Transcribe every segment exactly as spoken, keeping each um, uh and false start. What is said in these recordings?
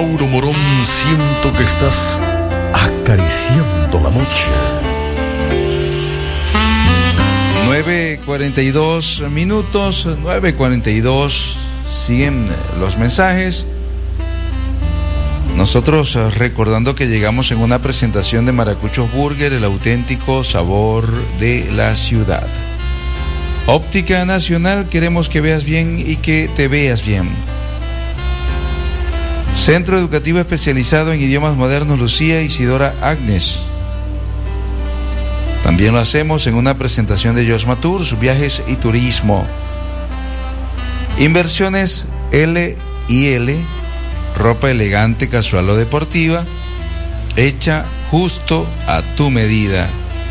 Mauro Morón, siento que estás acariciando la noche. nueve cuarenta y dos minutos, nueve cuarenta y dos, siguen los mensajes. Nosotros recordando que llegamos en una presentación de Maracuchos Burger, el auténtico sabor de la ciudad. Óptica Nacional, queremos que veas bien y que te veas bien. Centro Educativo Especializado en Idiomas Modernos Lucía Isidora Agnes. También lo hacemos en una presentación de Yosma Tours, viajes y turismo. Inversiones L y L, ropa elegante, casual o deportiva, hecha justo a tu medida.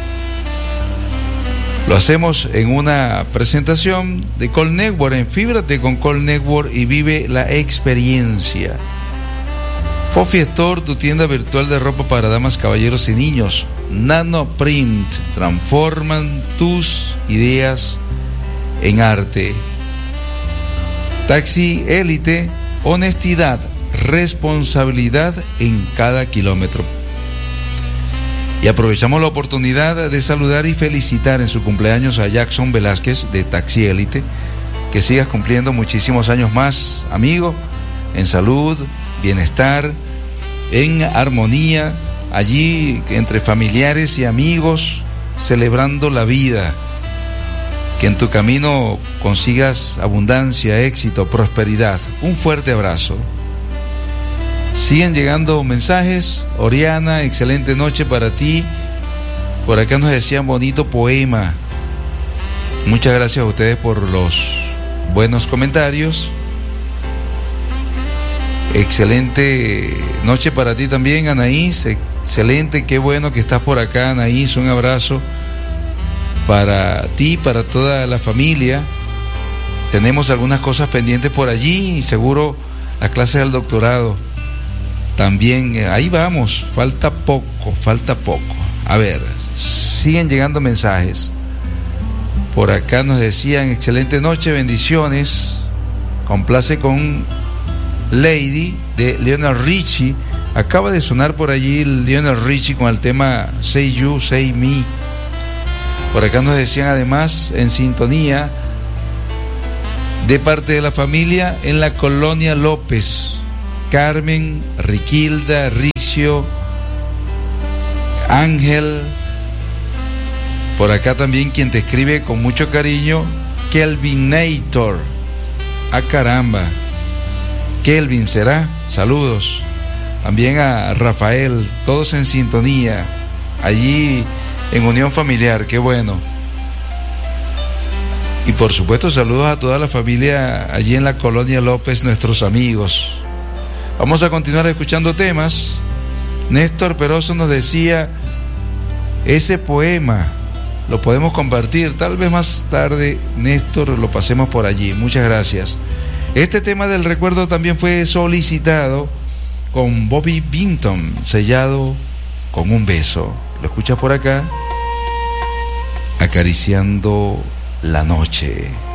Lo hacemos en una presentación de Call Network. Enfíbrate con Call Network y vive la experiencia. Fofi Store, tu tienda virtual de ropa para damas, caballeros y niños. Nano Print, transforman tus ideas en arte. Taxi Élite, honestidad, responsabilidad en cada kilómetro. Y aprovechamos la oportunidad de saludar y felicitar en su cumpleaños a Jackson Velázquez de Taxi Élite. Que sigas cumpliendo muchísimos años más, amigo, en salud, bienestar, en armonía, allí entre familiares y amigos, celebrando la vida. Que en tu camino consigas abundancia, éxito, prosperidad. Un fuerte abrazo. Siguen llegando mensajes. Oriana, excelente noche para ti. Por acá nos decían bonito poema. Muchas gracias a ustedes por los buenos comentarios. Excelente noche para ti también, Anaís. Excelente, qué bueno que estás por acá, Anaís. Un abrazo para ti, para toda la familia. Tenemos algunas cosas pendientes por allí y seguro las clases del doctorado también. Ahí vamos, falta poco, falta poco. A ver, siguen llegando mensajes. Por acá nos decían, excelente noche, bendiciones. Complace con Lady de Lionel Richie. Acaba de sonar por allí Lionel Richie con el tema Say You, Say Me. Por acá nos decían además, en sintonía, de parte de la familia en la Colonia López, Carmen, Riquilda, Ricio, Ángel. Por acá también quien te escribe con mucho cariño, Kelvinator. Ah, caramba, Kelvin será, saludos. También a Rafael, todos en sintonía, allí en unión familiar, qué bueno. Y por supuesto saludos a toda la familia allí en la Colonia López, nuestros amigos. Vamos a continuar escuchando temas. Néstor Peroso nos decía, ese poema lo podemos compartir, tal vez más tarde, Néstor, lo pasemos por allí. Muchas gracias. Este tema del recuerdo también fue solicitado con Bobby Binton, sellado con un beso. Lo escuchas por acá, acariciando la noche.